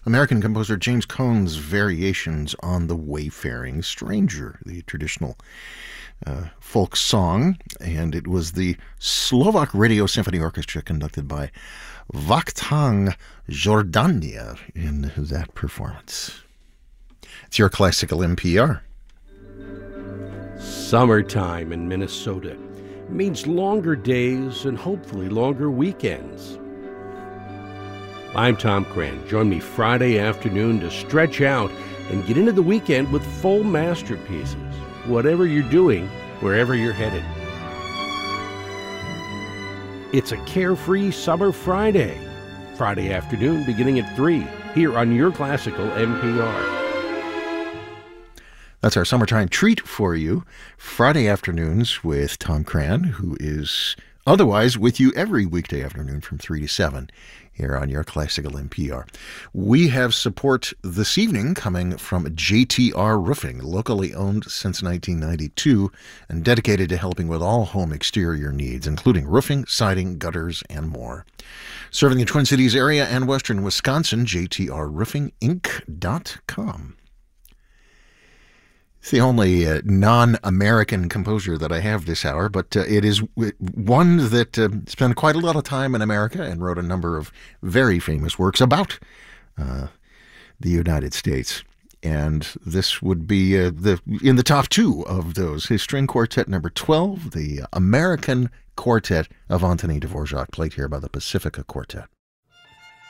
American composer James Cohn's variations on The Wayfaring Stranger, the traditional folk song, and it was the Slovak Radio Symphony Orchestra conducted by Vakhtang Jordania in that performance. It's your classical NPR. Summertime in Minnesota means longer days and hopefully longer weekends. I'm Tom Cran. Join me Friday afternoon to stretch out and get into the weekend with full masterpieces, whatever you're doing, wherever you're headed. It's a carefree summer Friday afternoon beginning at 3 here on your classical NPR. That's our summertime treat for you. Friday afternoons with Tom Cran, who is otherwise with you every weekday afternoon from 3 to 7 here on your classical NPR. We have support this evening coming from JTR Roofing, locally owned since 1992 and dedicated to helping with all home exterior needs, including roofing, siding, gutters, and more. Serving the Twin Cities area and western Wisconsin, jtrroofinginc.com. It's the only non-American composer that I have this hour, but it is one that spent quite a lot of time in America and wrote a number of very famous works about the United States. And this would be in the top two of those. His string quartet number 12, the American Quartet of Antonin Dvorak, played here by the Pacifica Quartet.